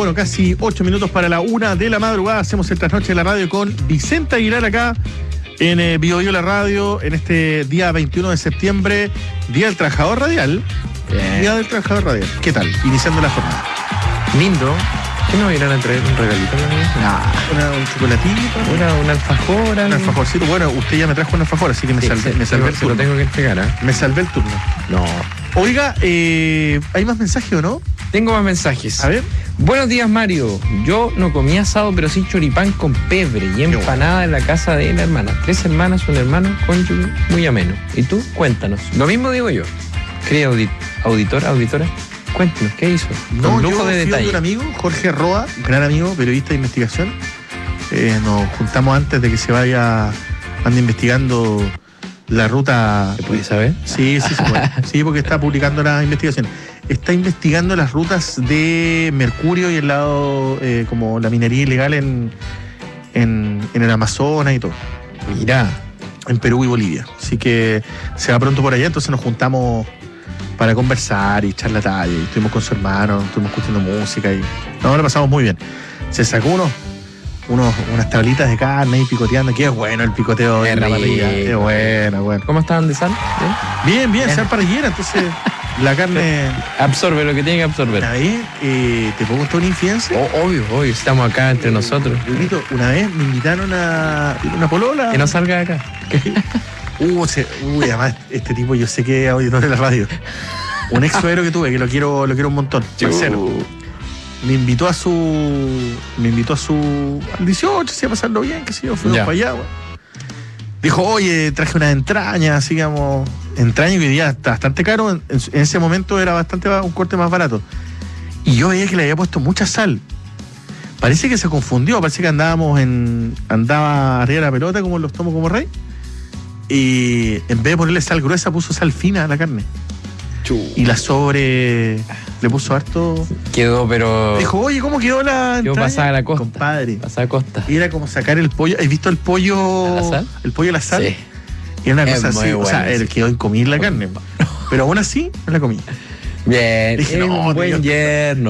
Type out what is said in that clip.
Bueno, casi 8 minutos para la 1 de la madrugada. Hacemos el trasnoche de la radio con Vicente Aguilar acá en Bio Bio la radio, en este día 21 de septiembre, Día del Trabajador Radial. Bien. Día del Trabajador Radial. ¿Qué tal? Iniciando la jornada. Lindo. ¿Qué nos irán a traer? ¿Un regalito? Un chocolatito. Una alfajora. Un alfajorcito. Bueno, usted ya me trajo un alfajor, así que me salvé el se turno. lo tengo que entregar, ¿eh? Me salvé el turno. No. Oiga, ¿hay más mensajes o no? Tengo más mensajes. A ver. Buenos días, Mario. Yo no comí asado, pero sí choripán con pebre y empanada en la casa de la hermana. 3 hermanas, un hermano, cónyuge, muy ameno. ¿Y tú? Cuéntanos. Lo mismo digo yo. Querida auditora, cuéntanos, ¿qué hizo? No, con lujo yo de fui detalle. de un amigo, Jorge Roa, gran amigo, periodista de investigación. Nos juntamos antes de que se ande investigando la ruta. ¿Se puede saber? Sí, se puede. Sí, porque está publicando las investigaciones. Está investigando las rutas de mercurio y el lado, como la minería ilegal en el Amazonas y todo. Mira. En Perú y Bolivia. Así que se va pronto por allá, entonces nos juntamos para conversar y echar la talla. Y estuvimos con su hermano, estuvimos escuchando música y no, lo pasamos muy bien. Se sacó unas tablitas de carne y picoteando. Qué bueno el picoteo de la parrilla. Qué bueno. ¿Cómo estaban de sal? Bien, sal parrillera, entonces la carne absorbe lo que tiene que absorber. Una vez, ¿te puedo contar una infidencia? Obvio, estamos acá entre nosotros. Una vez me invitaron a una polola. Que no salga de acá. Además, este tipo yo sé que es auditor de la radio. Un ex suegro que tuve, que lo quiero un montón. Marcelo. Me invitó a su al 18, se iba a pasarlo bien, qué sé yo, fuimos para allá, güey. Dijo, oye, traje unas entrañas, así digamos, entrañas que hoy día está bastante caro, en ese momento era un corte más barato. Y yo veía que le había puesto mucha sal. Parece que se confundió, parece que andaba arriba de la pelota como los tomo como rey. Y en vez de ponerle sal gruesa, puso sal fina a la carne. Y le puso harto. Quedó, pero. Dijo, oye, ¿cómo quedó la entraña? Yo pasaba a la costa. Compadre. Pasaba a costa. Y era como sacar el pollo. ¿Has visto el pollo? ¿A la sal? El pollo a la sal. Sí. Y era una cosa así. Bueno, o sea, él quedó en comer la carne. Pero aún así, no la comí. Bien. Dije, es no, un buen tío. yerno.